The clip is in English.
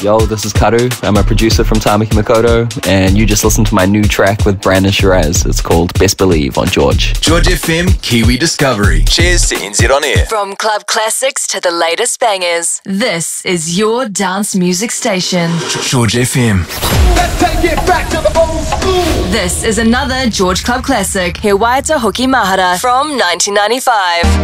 Yo, this is Karu. I'm a producer from Tamaki Makoto, and you just listened to my new track with Brandon Shiraz. It's called Best Believe on George. George FM, Kiwi Discovery. Cheers to NZ On Air. From club classics to the latest bangers, this is your dance music station. George FM. Let's take it back to the old school. This is another George Club classic, He Waita Hoki Mahara from 1995.